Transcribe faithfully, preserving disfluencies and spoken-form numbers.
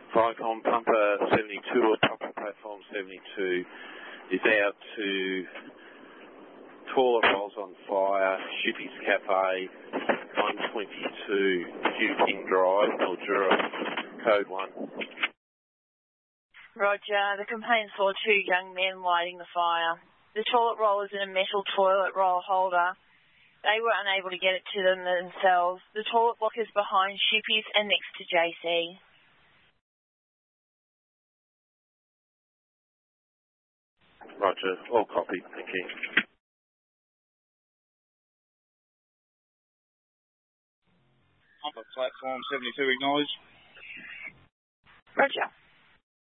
Vicom Pumper seventy-two or Pumper Platform seventy-two is out to toilet rolls on fire, Shippy's Cafe, one twenty-two Hugh King Drive, Mildura, code one. Roger, the complaint saw two young men lighting the fire. The toilet roll is in a metal toilet roll holder. They were unable to get it to them themselves. The toilet block is behind Shippy's and next to J C. Roger, all copied, thank you. Pumper Platform seventy-two acknowledged. Roger.